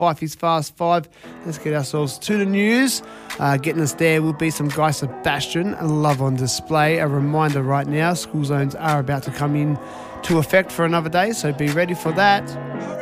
Fifey's Fast Five. Let's get ourselves to the news. Getting us there will be some Guy Sebastian, Love on Display. A reminder right now, school zones are about to come in to effect for another day, so be ready for that.